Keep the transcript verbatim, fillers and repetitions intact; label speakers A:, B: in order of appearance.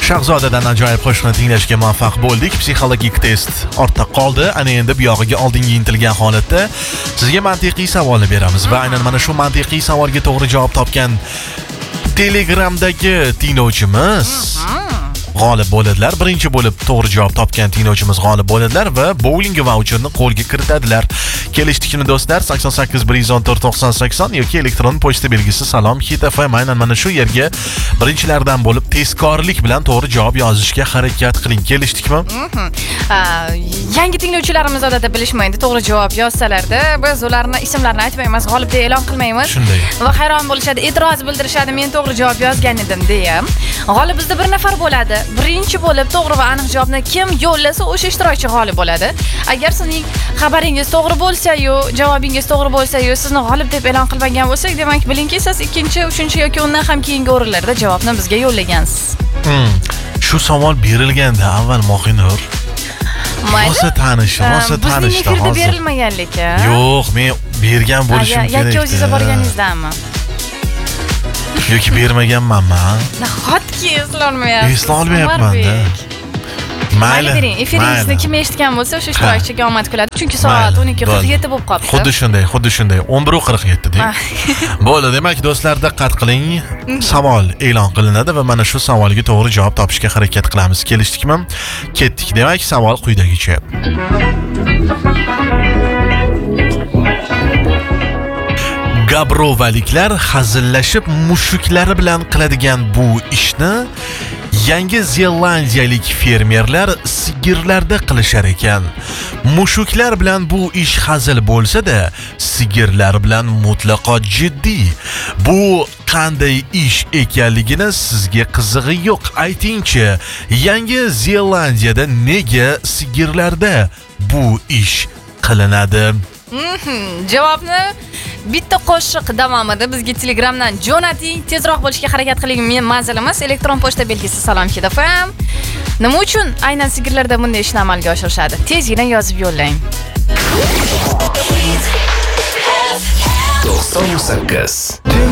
A: Shahzodadan ajoyib qo'shiqni tinglashga muvaffaq bo'ldik. Psixologik test ortda qoldi. Ana endi bu yog'iga oldinga intilgan holatda sizga mantiqiy savolni beramiz va aynan mana shu mantiqiy savolga to'g'ri javob topgan Telegramdagi tinglovchimiz g'olib bo'ladilar. Birinchi bo'lib to'g'ri javob topgan tinglovchimiz g'olib bo'ladilar va bowling vaucherni qo'lga kiritadilar. Kelishdikmi do'stlar? sakson sakkiz bir yuz o'n to'rt to'qson sakson yoki elektron pochta belgisi salom hit f m. Aynan mana shu yerga birinchilardan bo'lib tezkorlik bilan to'g'ri javob yozishga harakat qiling. Kelishdikmi?
B: Yangi tinglovchilarimiz odatda bilishmaydi. To'g'ri javob yozsalarda biz ularni ismlarini aytmaymiz, g'olib deb e'lon qilmaymiz.
A: Shunday.
B: Va hayron bo'lishadi, e'tiroz bildirishadi, men to'g'ri javob yozgan edim deya. G'olib bizda bir nafar bo'ladi. Birinchi bo'lib to'g'ri va aniq javobni kim yo'llasa, o'sha ishtirokchi g'olib bo'ladi. Agar sizning xabaringiz to'g'ri bo'lsa-yu, javobingiz to'g'ri bo'lsa-yu, sizni g'olib deb e'lon qilmagan bo'lsak, demak bilingki, siz ikkinchi, uchinchi yoki undan ham keyingi o'rinlarda javobni bizga yo'llagansiz.
A: Hmm. Shu savol berilganda avval Mohinur rosa tanish, rosa tanishdi.
B: Bizning efirda berilmagan lekin.
A: Yo'q, men bergan bo'lishim kerak.
B: Yoki o'zingiz borganingizdanmi?
A: Yoki bermaganmanmi?
B: Nahotki eslolmayapsiz.
A: Eslolmayapman-da.
B: Mayli bering, efiringizni kim eshitgan bo'lsa, o'sha ishtirokchiga omad kuladi. Chunki soat o'n ikki qirq yetti bo'lib qoldi.
A: Xuddi shunday, xuddi shunday. o'n bir qirq yetti deng. Bo'ldi, demak do'stlar, diqqat qiling. Savol e'lon qilinadi va mana shu savolga to'g'ri javob topishga harakat qilamiz. Kelishdikmi? Ketdik. Demak, savol quyidagicha. Gabrovaliklar hazillashib mushuklari bilan qiladigan bu ishni Yangi Zelandiyalik fermerlar sigirlarda qilishar ekan. Mushuklar bilan bu ish hazil bo'lsa-da, sigirlar bilan mutlaqo jiddiy. Bu qanday ish ekanligini sizga qizig'i yo'q. Aytingchi, Yangi Zelandiyada nega sigirlarda bu ish qilinadi?
B: Javobni bitta qo'shiq davomida bizga Telegramdan jo'nating. Tezroq bo'lishga harakat qiling. Men manzilimiz elektron pochta belgisi salom hit f m. Nima uchun aynan sigirlarda bunday ishni amalga oshirishadi? Tezgina yozib yo'llang.
C: to'qson sakkiz